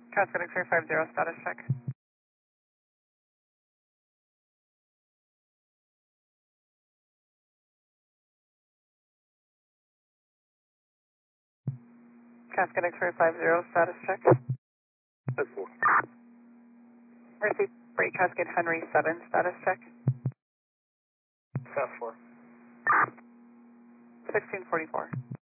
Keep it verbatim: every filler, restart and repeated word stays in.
Cascade X-ray five zero, status check. Cascade X-ray five zero, status check. That's four. Receive Freight Cascade Henry seven, status check. South four. sixteen forty-four.